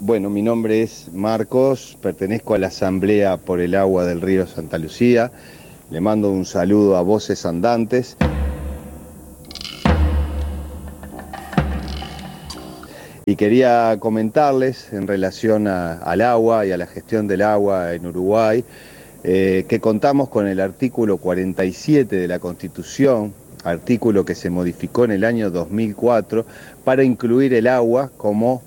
Bueno, mi nombre es Marcos, pertenezco a la Asamblea por el Agua del Río Santa Lucía. Le mando un saludo a Voces Andantes. Y quería comentarles en relación al agua y a la gestión del agua en Uruguay, que contamos con el artículo 47 de la Constitución, artículo que se modificó en el año 2004 para incluir el agua como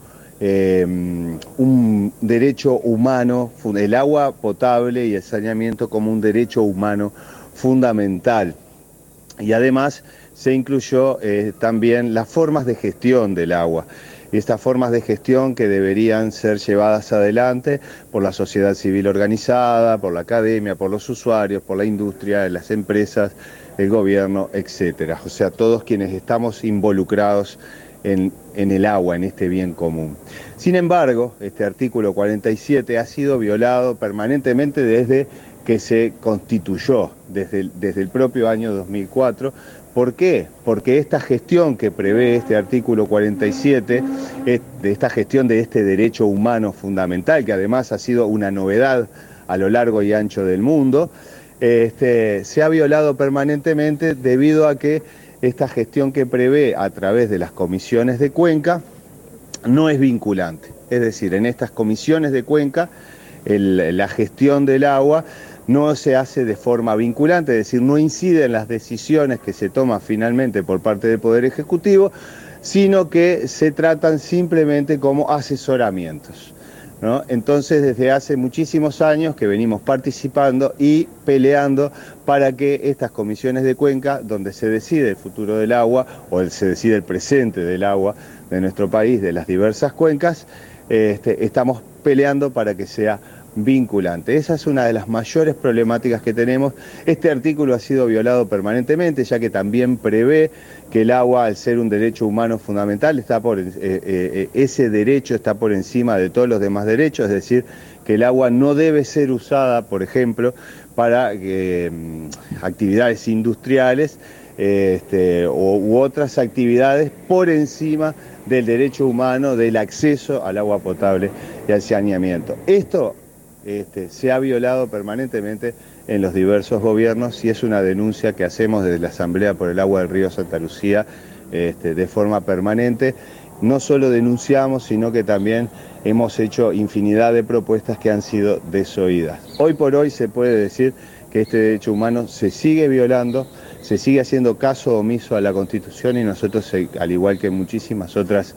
un derecho humano, el agua potable y el saneamiento como un derecho humano fundamental. Y además se incluyó también las formas de gestión del agua. Y estas formas de gestión que deberían ser llevadas adelante por la sociedad civil organizada, por la academia, por los usuarios, por la industria, las empresas, el gobierno, etcétera. O sea, todos quienes estamos involucrados en el agua, en este bien común. Sin embargo, este artículo 47 ha sido violado permanentemente desde que se constituyó, desde el propio año 2004. ¿Por qué? Porque esta gestión que prevé este artículo 47, de esta gestión de este derecho humano fundamental, que además ha sido una novedad a lo largo y ancho del mundo, se ha violado permanentemente debido a que esta gestión que prevé a través de las comisiones de cuenca no es vinculante. Es decir, en estas comisiones de cuenca, la gestión del agua no se hace de forma vinculante, es decir, no incide en las decisiones que se toman finalmente por parte del Poder Ejecutivo, sino que se tratan simplemente como asesoramientos, ¿no? Entonces, desde hace muchísimos años que venimos participando y peleando para que estas comisiones de cuenca, donde se decide el futuro del agua o se decide el presente del agua de nuestro país, de las diversas cuencas, estamos peleando para que sea vinculante. Esa es una de las mayores problemáticas que tenemos. Este artículo ha sido violado permanentemente, ya que también prevé que el agua, al ser un derecho humano fundamental, ese derecho está por encima de todos los demás derechos, es decir, que el agua no debe ser usada, por ejemplo, para actividades industriales u otras actividades por encima del derecho humano del acceso al agua potable y al saneamiento. Esto se ha violado permanentemente en los diversos gobiernos y es una denuncia que hacemos desde la Asamblea por el Agua del Río Santa Lucía de forma permanente. No solo denunciamos, sino que también hemos hecho infinidad de propuestas que han sido desoídas. Hoy por hoy se puede decir que este derecho humano se sigue violando, se sigue haciendo caso omiso a la Constitución y nosotros, al igual que muchísimas otras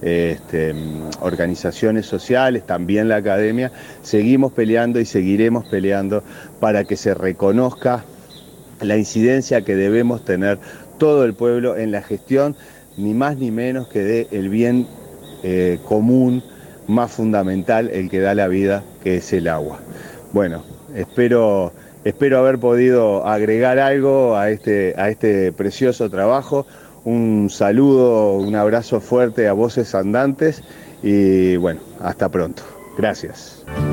organizaciones sociales, también la academia, seguimos peleando y seguiremos peleando para que se reconozca la incidencia que debemos tener todo el pueblo en la gestión, ni más ni menos que del bien común más fundamental, el que da la vida, que es el agua. Bueno, espero haber podido agregar algo a este precioso trabajo. Un saludo, un abrazo fuerte a Voces Andantes y bueno, hasta pronto. Gracias.